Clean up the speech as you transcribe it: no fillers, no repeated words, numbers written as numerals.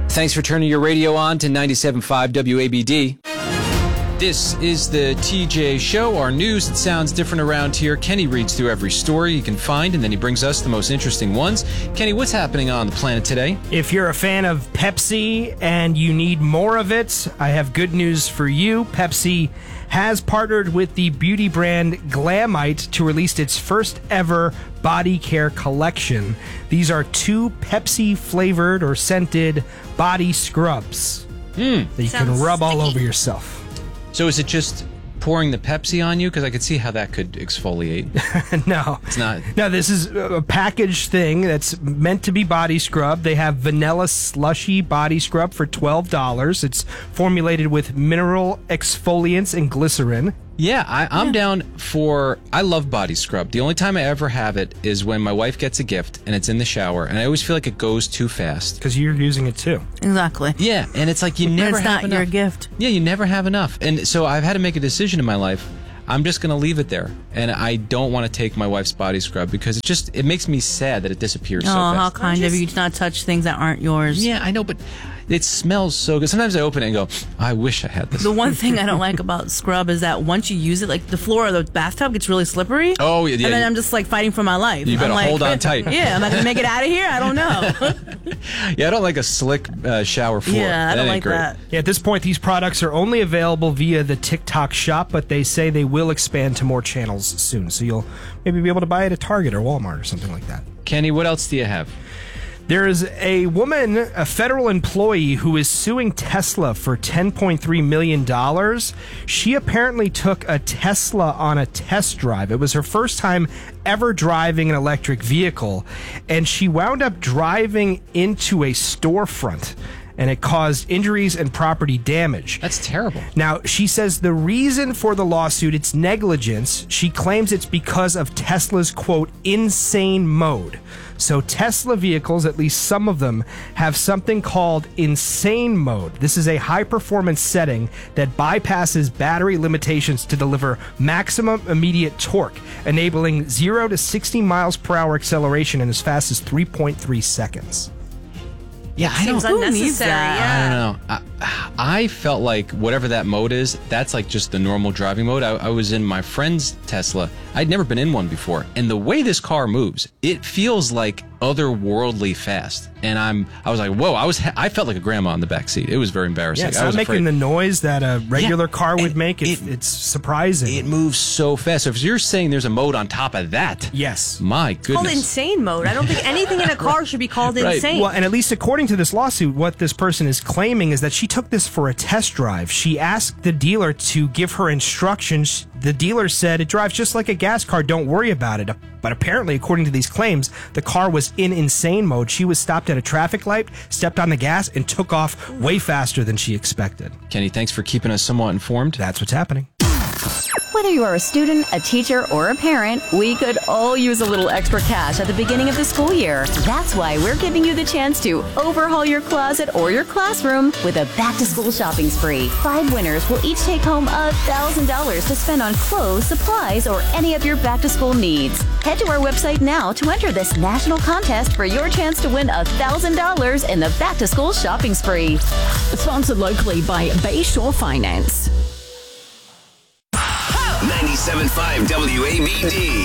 Thanks for turning your radio on to 97.5 WABD. This is the TJ Show, our news that sounds different around here. Kenny reads through every story he can find, and then he brings us the most interesting ones. Kenny, what's happening on the planet today? If you're a fan of Pepsi and you need more of it, I have good news for you. Pepsi has partnered with the beauty brand Glamite to release its first ever body care collection. These are 2 Pepsi-flavored or scented body scrubs that you can rub all over yourself. So is it just pouring the Pepsi on you? Because I could see how that could exfoliate. No. It's not. No, this is a packaged thing that's meant to be body scrub. They have vanilla slushy body scrub for $12. It's formulated with mineral exfoliants and glycerin. Yeah, I'm down for... I love body scrub. The only time I ever have it is when my wife gets a gift and it's in the shower, and I always feel like it goes too fast. Because you're using it too. Exactly. Yeah, and it's like you never it's have not enough. your gift. Yeah, you never have enough. And so I've had to make a decision in my life. I'm just going to leave it there. And I don't want to take my wife's body scrub because it makes me sad that it disappears so fast. How kind of you to not touch things that aren't yours. Yeah, I know, but it smells so good. Sometimes I open it and go, I wish I had this. The one thing I don't like about scrub is that once you use it, like the floor of the bathtub gets really slippery. Oh, yeah. And then I'm just like fighting for my life. You better I'm like, hold on tight. Yeah, am I going to make it out of here? I don't know. Yeah, I don't like a slick shower floor. Yeah, I don't like that. Yeah, at this point, these products are only available via the TikTok shop, but they say they will expand to more channels soon. So you'll maybe be able to buy it at Target or Walmart or something like that. Kenny, what else do you have? There is a woman, a federal employee, who is suing Tesla for $10.3 million. She apparently took a Tesla on a test drive. It was her first time ever driving an electric vehicle, and she wound up driving into a storefront, and it caused injuries and property damage. That's terrible. Now, she says the reason for the lawsuit, it's negligence. She claims it's because of Tesla's, quote, insane mode. So Tesla vehicles, at least some of them, have something called insane mode. This is a high-performance setting that bypasses battery limitations to deliver maximum immediate torque, enabling 0 to 60 miles per hour acceleration in as fast as 3.3 seconds. Yeah, I don't. Who needs that? I don't know. I felt like whatever that mode is, that's like just the normal driving mode. I was in my friend's Tesla. I'd never been in one before, and the way this car moves, it feels like otherworldly fast. And I was like, whoa! I felt like a grandma in the back seat. It was very embarrassing. Yeah, it's not making the noise that a regular car would make. It's surprising. It moves so fast. So if you're saying there's a mode on top of that, yes, my goodness, called insane mode. I don't think anything in a car should be called insane. Well, and at least according to this lawsuit, what this person is claiming is that she took this for a test drive. She asked the dealer to give her instructions. The dealer said it drives just like a gas car. Don't worry about it. But apparently, according to these claims, the car was in insane mode. She was stopped at a traffic light, stepped on the gas, and took off way faster than she expected. Kenny, thanks for keeping us somewhat informed. That's what's happening. Whether you are a student, a teacher, or a parent, we could all use a little extra cash at the beginning of the school year. That's why we're giving you the chance to overhaul your closet or your classroom with a back-to-school shopping spree. 5 winners will each take home $1,000 to spend on clothes, supplies, or any of your back-to-school needs. Head to our website now to enter this national contest for your chance to win $1,000 in the back-to-school shopping spree. Sponsored locally by Bayshore Finance. 97.5 WABD.